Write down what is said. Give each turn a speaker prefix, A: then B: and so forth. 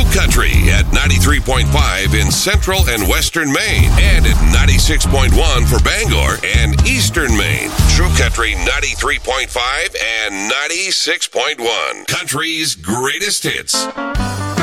A: Country at 93.5 in Central and Western Maine and at 96.1 for Bangor and Eastern Maine. True Country 93.5 and 96.1. Country's greatest hits.